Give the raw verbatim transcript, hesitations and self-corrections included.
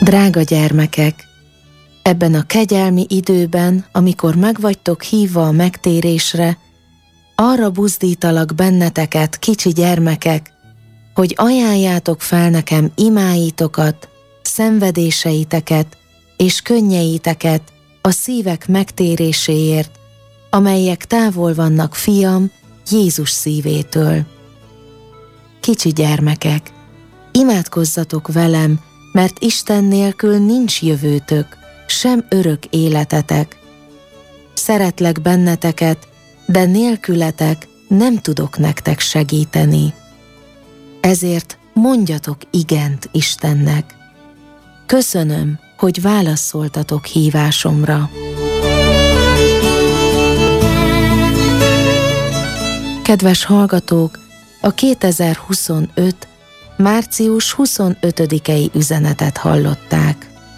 Drága gyermekek, ebben a kegyelmi időben, amikor megvagytok hívva a megtérésre, arra buzdítalak benneteket, kicsi gyermekek, hogy ajánljátok fel nekem imáitokat, szenvedéseiteket és könnyeiteket a szívek megtéréséért, amelyek távol vannak, fiam, Jézus szívétől. Kicsi gyermekek, imádkozzatok velem, mert Isten nélkül nincs jövőtök, sem örök életetek. Szeretlek benneteket, de nélkületek nem tudok nektek segíteni. Ezért mondjatok igent Istennek. Köszönöm, hogy válaszoltatok hívásomra. Kedves hallgatók, a kétezer-huszonöt. március huszonötödikei üzenetet hallották.